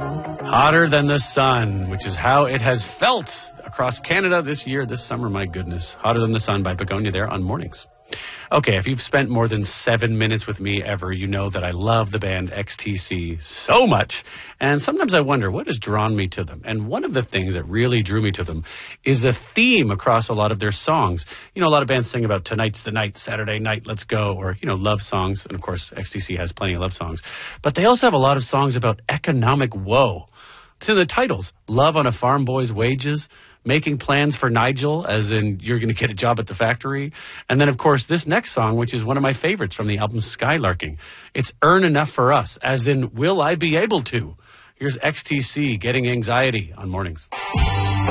Hotter than the sun, which is how it has felt across Canada this year, this summer, my goodness. Hotter than the sun by Begonia there on Mornings. Okay, if you've spent more than 7 minutes with me ever, you know that I love the band XTC so much. And sometimes I wonder, what has drawn me to them? And one of the things that really drew me to them is a theme across a lot of their songs. You know, a lot of bands sing about tonight's the night, Saturday night, let's go, or, you know, love songs. And of course, XTC has plenty of love songs. But they also have a lot of songs about economic woe. It's in the titles. Love on a Farm Boy's Wages, Making Plans for Nigel, as in you're going to get a job at the factory. And then, of course, this next song, which is one of my favorites from the album Skylarking. It's Earn Enough for Us, as in will I be able to? Here's XTC, Getting Anxiety on Mornings.